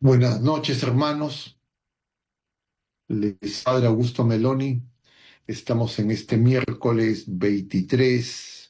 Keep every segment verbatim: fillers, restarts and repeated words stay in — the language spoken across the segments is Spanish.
Buenas noches, hermanos. Les Padre Augusto Meloni. Estamos en este miércoles veintitrés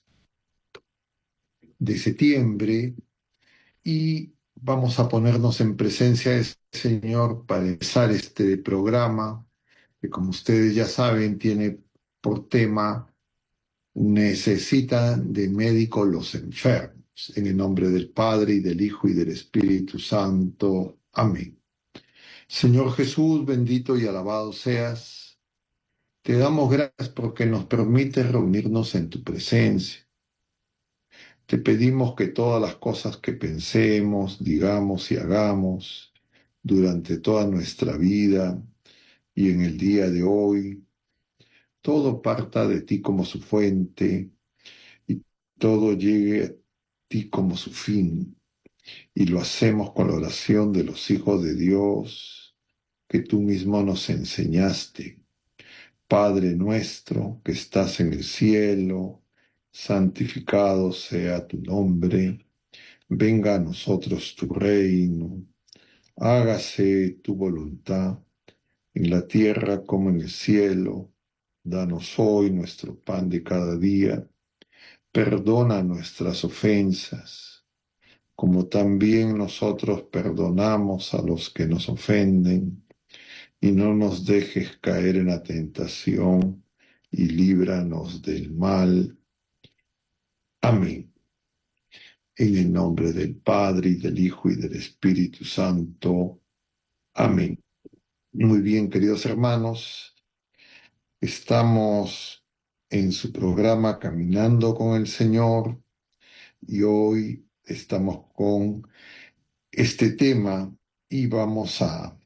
de septiembre y vamos a ponernos en presencia del Señor para empezar este programa que, como ustedes ya saben, tiene por tema necesitan de médico los enfermos. En el nombre del Padre y del Hijo y del Espíritu Santo. Amén. Señor Jesús, bendito y alabado seas. Te damos gracias porque nos permites reunirnos en tu presencia. Te pedimos que todas las cosas que pensemos, digamos y hagamos durante toda nuestra vida y en el día de hoy, todo parta de ti como su fuente y todo llegue a ti como su fin. Y lo hacemos con la oración de los hijos de Dios que tú mismo nos enseñaste. Padre nuestro que estás en el cielo, santificado sea tu nombre, venga a nosotros tu reino, hágase tu voluntad, en la tierra como en el cielo. Danos hoy nuestro pan de cada día, perdona nuestras ofensas, como también nosotros perdonamos a los que nos ofenden, y no nos dejes caer en la tentación, y líbranos del mal. Amén. En el nombre del Padre, y del Hijo, y del Espíritu Santo. Amén. Muy bien, queridos hermanos, estamos en su programa Caminando con el Señor, y hoy estamos con este tema y vamos a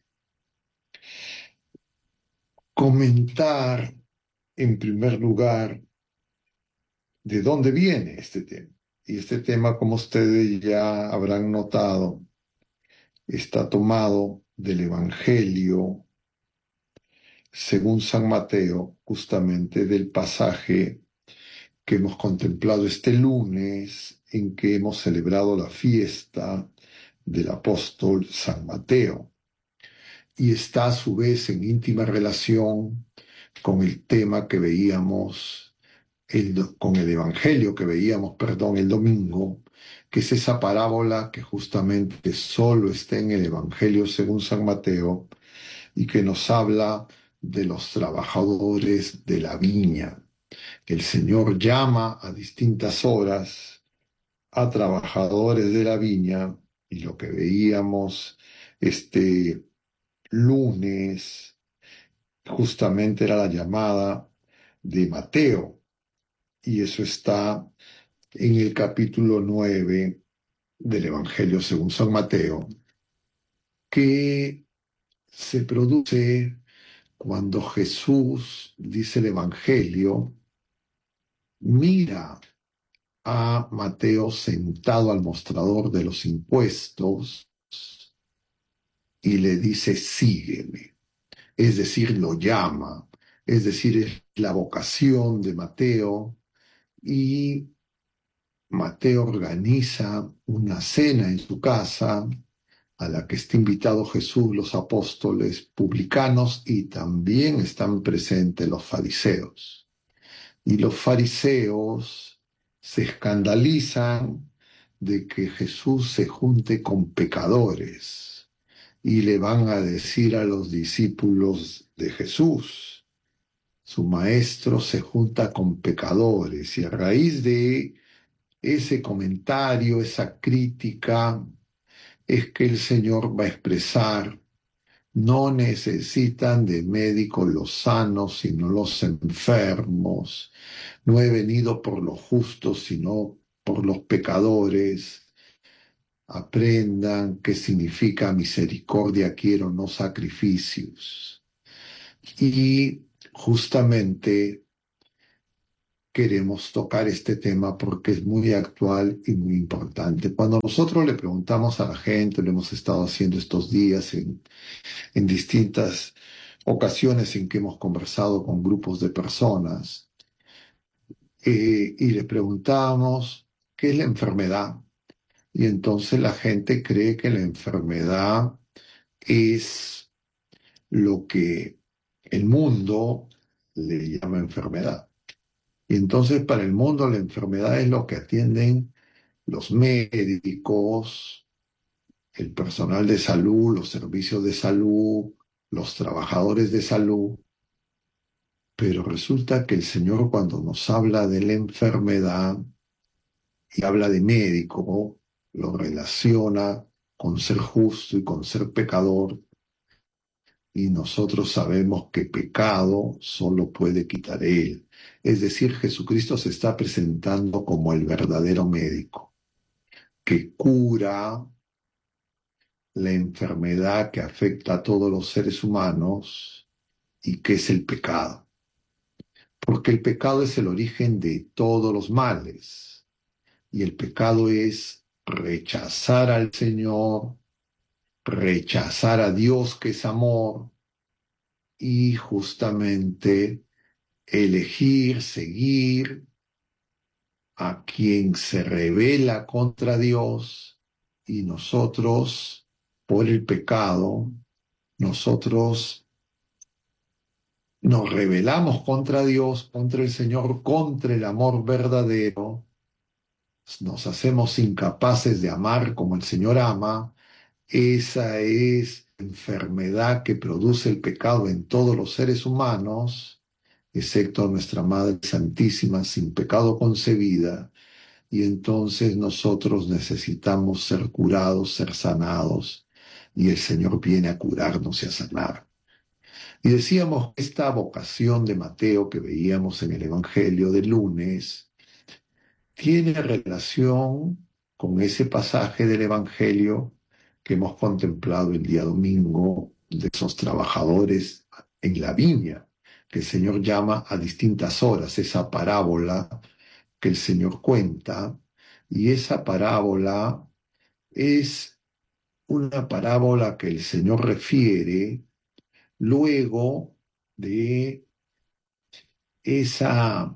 comentar en primer lugar de dónde viene este tema. Y este tema, como ustedes ya habrán notado, está tomado del Evangelio según San Mateo, justamente del pasaje que hemos contemplado este lunes, en que hemos celebrado la fiesta del apóstol San Mateo. Y está a su vez en íntima relación con el tema que veíamos El, con el Evangelio que veíamos, perdón, el domingo, que es esa parábola que justamente solo está en el Evangelio según San Mateo y que nos habla de los trabajadores de la viña. El Señor llama a distintas horas a trabajadores de la viña y lo que veíamos este lunes justamente era la llamada de Mateo. Y eso está en el capítulo nueve del Evangelio según San Mateo, que se produce cuando Jesús, dice el Evangelio, mira a Mateo sentado al mostrador de los impuestos y le dice, sígueme. Es decir, lo llama, es decir, es la vocación de Mateo, y Mateo organiza una cena en su casa a la que está invitado Jesús, los apóstoles publicanos, y también están presentes los fariseos. Y los fariseos se escandalizan de que Jesús se junte con pecadores y le van a decir a los discípulos de Jesús, su maestro se junta con pecadores, y a raíz de ese comentario, esa crítica, es que el Señor va a expresar, no necesitan de médicos los sanos, sino los enfermos. No he venido por los justos, sino por los pecadores. Aprendan qué significa misericordia quiero, no sacrificios. Y justamente queremos tocar este tema porque es muy actual y muy importante. Cuando nosotros le preguntamos a la gente, lo hemos estado haciendo estos días en, en distintas ocasiones en que hemos conversado con grupos de personas, eh, y le preguntamos qué es la enfermedad. Y entonces la gente cree que la enfermedad es lo que el mundo le llama enfermedad. Y entonces para el mundo la enfermedad es lo que atienden los médicos, el personal de salud, los servicios de salud, los trabajadores de salud. Pero resulta que el Señor, cuando nos habla de la enfermedad y habla de médico, lo relaciona con ser justo y con ser pecador, y nosotros sabemos que pecado solo puede quitar Él. Es decir, Jesucristo se está presentando como el verdadero médico, que cura la enfermedad que afecta a todos los seres humanos y que es el pecado. Porque el pecado es el origen de todos los males. Y el pecado es rechazar al Señor, rechazar a Dios que es amor y justamente elegir, seguir a quien se rebela contra Dios, y nosotros, por el pecado, nosotros nos rebelamos contra Dios, contra el Señor, contra el amor verdadero, nos hacemos incapaces de amar como el Señor ama. Esa es la enfermedad que produce el pecado en todos los seres humanos, excepto nuestra Madre Santísima, sin pecado concebida, y entonces nosotros necesitamos ser curados, ser sanados, y el Señor viene a curarnos y a sanar. Y decíamos que esta vocación de Mateo que veíamos en el Evangelio del lunes tiene relación con ese pasaje del Evangelio que hemos contemplado el día domingo de esos trabajadores en la viña, que el Señor llama a distintas horas, esa parábola que el Señor cuenta, y esa parábola es una parábola que el Señor refiere luego de esa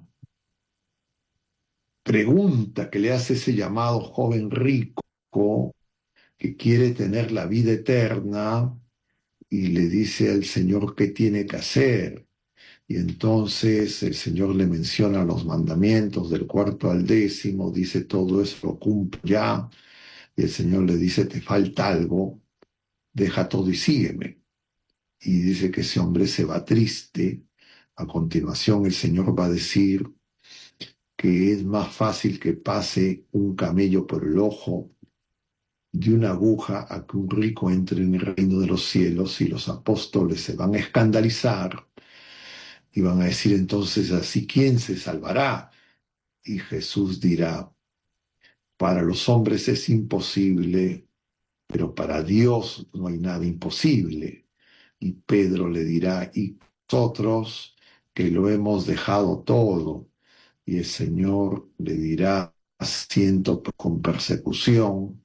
pregunta que le hace ese llamado joven rico que quiere tener la vida eterna y le dice al Señor qué tiene que hacer. Y entonces el Señor le menciona los mandamientos del cuarto al décimo, dice todo eso lo cumplo ya, y el Señor le dice te falta algo, deja todo y sígueme. Y dice que ese hombre se va triste. A continuación el Señor va a decir que es más fácil que pase un camello por el ojo de una aguja a que un rico entre en el reino de los cielos, y los apóstoles se van a escandalizar y van a decir entonces así, ¿quién se salvará? Y Jesús dirá, para los hombres es imposible, pero para Dios no hay nada imposible. Y Pedro le dirá, y nosotros que lo hemos dejado todo. Y el Señor le dirá, siento con persecución.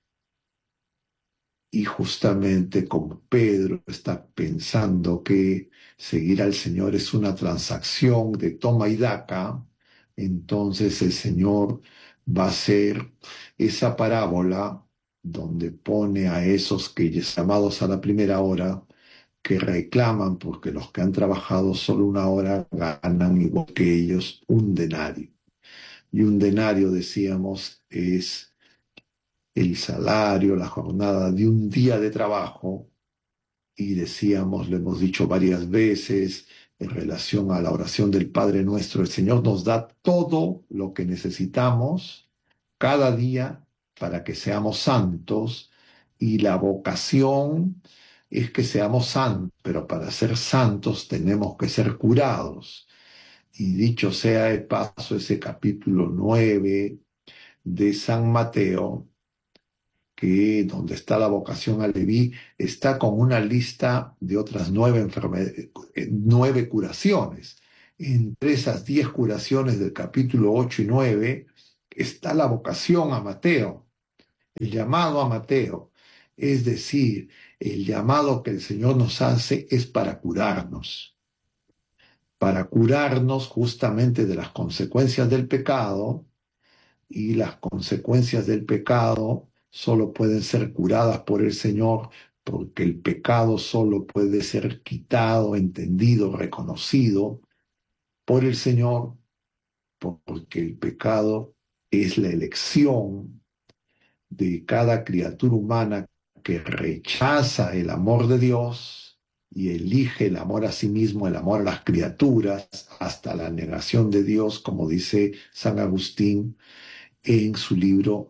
Y justamente como Pedro está pensando que seguir al Señor es una transacción de toma y daca, entonces el Señor va a hacer esa parábola donde pone a esos que llamados a la primera hora, que reclaman porque los que han trabajado solo una hora ganan igual que ellos un denario. Y un denario, decíamos, es el salario, la jornada de un día de trabajo, y decíamos, lo hemos dicho varias veces, en relación a la oración del Padre Nuestro, el Señor nos da todo lo que necesitamos cada día para que seamos santos, y la vocación es que seamos santos, pero para ser santos tenemos que ser curados. Y dicho sea de paso, ese capítulo nueve de San Mateo, que donde está la vocación a Leví, está con una lista de otras nueve, enfermedades, nueve curaciones. Entre esas diez curaciones del capítulo ocho y nueve está la vocación a Mateo, el llamado a Mateo. Es decir, el llamado que el Señor nos hace es para curarnos, para curarnos justamente de las consecuencias del pecado, y las consecuencias del pecado solo pueden ser curadas por el Señor porque el pecado solo puede ser quitado, entendido, reconocido por el Señor, porque el pecado es la elección de cada criatura humana que rechaza el amor de Dios y elige el amor a sí mismo, el amor a las criaturas, hasta la negación de Dios, como dice San Agustín en su libro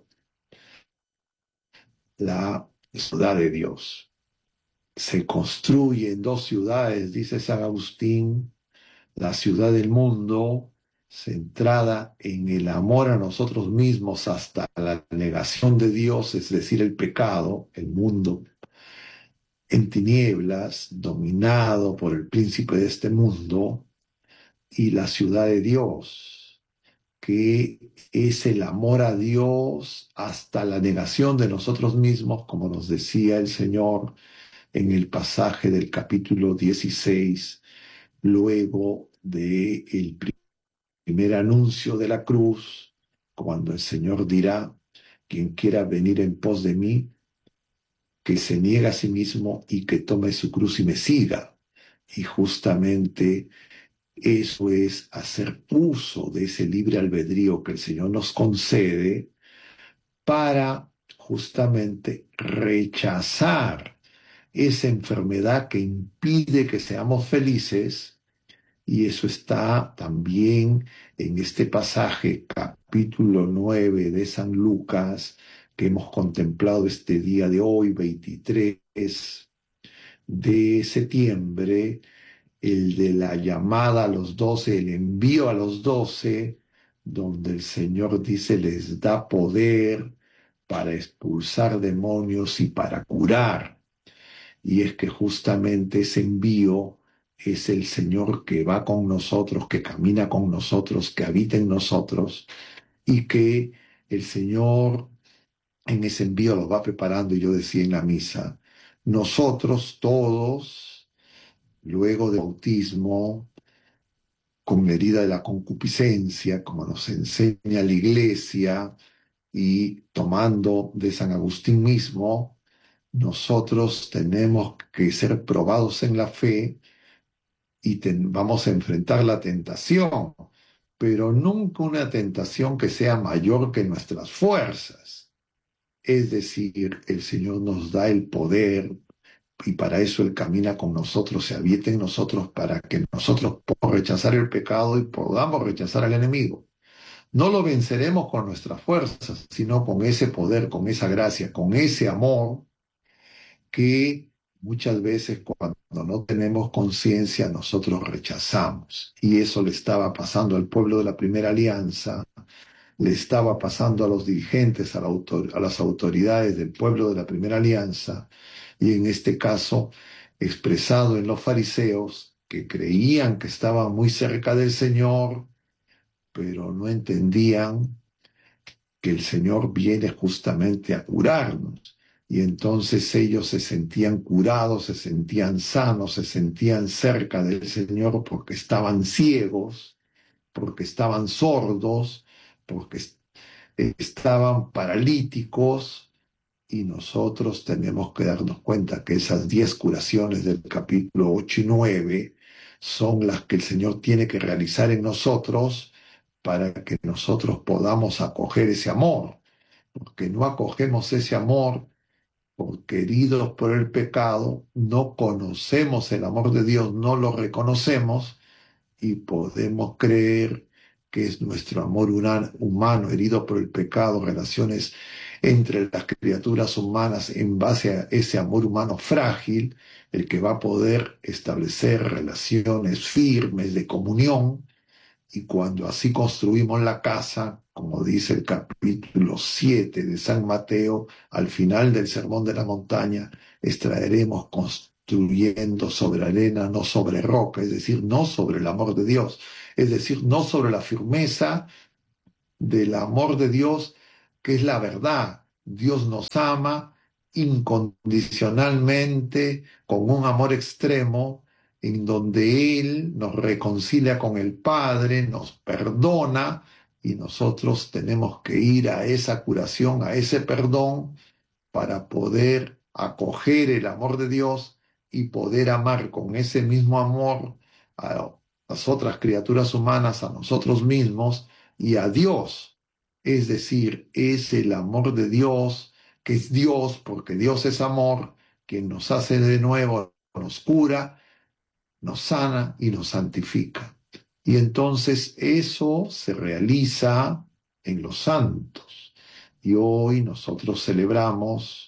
La ciudad de Dios. Se construye en dos ciudades, dice San Agustín, la ciudad del mundo, centrada en el amor a nosotros mismos hasta la negación de Dios, es decir, el pecado, el mundo en tinieblas, dominado por el príncipe de este mundo, y la ciudad de Dios, que es el amor a Dios hasta la negación de nosotros mismos, como nos decía el Señor en el pasaje del capítulo dieciséis, luego del primer anuncio de la cruz, cuando el Señor dirá: quien quiera venir en pos de mí, que se niegue a sí mismo y que tome su cruz y me siga. Y justamente eso es hacer uso de ese libre albedrío que el Señor nos concede para justamente rechazar esa enfermedad que impide que seamos felices. Y eso está también en este pasaje, capítulo nueve de San Lucas, que hemos contemplado este día de hoy, veintitrés de septiembre, el de la llamada a los doce, el envío a los doce, donde el Señor dice les da poder para expulsar demonios y para curar. Y es que justamente ese envío es el Señor que va con nosotros, que camina con nosotros, que habita en nosotros, y que el Señor en ese envío lo va preparando. Y yo decía en la misa, nosotros todos, luego del bautismo, con la herida de la concupiscencia, como nos enseña la Iglesia, y tomando de San Agustín mismo, nosotros tenemos que ser probados en la fe y ten, vamos a enfrentar la tentación, pero nunca una tentación que sea mayor que nuestras fuerzas. Es decir, el Señor nos da el poder y para eso Él camina con nosotros, se habita en nosotros para que nosotros podamos rechazar el pecado y podamos rechazar al enemigo. No lo venceremos con nuestras fuerzas, sino con ese poder, con esa gracia, con ese amor que muchas veces cuando no tenemos conciencia nosotros rechazamos. Y eso le estaba pasando al pueblo de la primera alianza, le estaba pasando a los dirigentes, a, la autor a las autoridades del pueblo de la primera alianza, y en este caso expresado en los fariseos, que creían que estaban muy cerca del Señor, pero no entendían que el Señor viene justamente a curarnos. Y entonces ellos se sentían curados, se sentían sanos, se sentían cerca del Señor porque estaban ciegos, porque estaban sordos, porque estaban paralíticos. Y nosotros tenemos que darnos cuenta que esas diez curaciones del capítulo ocho y nueve son las que el Señor tiene que realizar en nosotros para que nosotros podamos acoger ese amor, porque no acogemos ese amor porque heridos por el pecado, no conocemos el amor de Dios, no lo reconocemos y podemos creer que es nuestro amor humano herido por el pecado, relaciones entre las criaturas humanas en base a ese amor humano frágil, el que va a poder establecer relaciones firmes de comunión. Y cuando así construimos la casa, como dice el capítulo siete de San Mateo, al final del Sermón de la Montaña, estaremos construyendo sobre arena, no sobre roca, es decir, no sobre el amor de Dios, es decir, no sobre la firmeza del amor de Dios, que es la verdad. Dios nos ama incondicionalmente, con un amor extremo, en donde Él nos reconcilia con el Padre, nos perdona, y nosotros tenemos que ir a esa curación, a ese perdón, para poder acoger el amor de Dios y poder amar con ese mismo amor a las otras criaturas humanas, a nosotros mismos y a Dios. Es decir, es el amor de Dios, que es Dios, porque Dios es amor, quien nos hace de nuevo, nos cura, nos sana y nos santifica. Y entonces eso se realiza en los santos. Y hoy nosotros celebramos